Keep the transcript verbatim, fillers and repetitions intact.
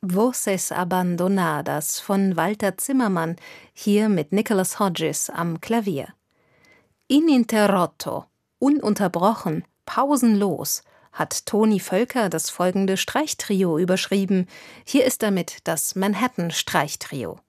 Voces Abandonadas von Walter Zimmermann, hier mit Nicholas Hodges am Klavier. Ininterrotto, ununterbrochen, pausenlos, hat Toni Völker das folgende Streichtrio überschrieben. Hier ist damit das Manhattan-Streichtrio.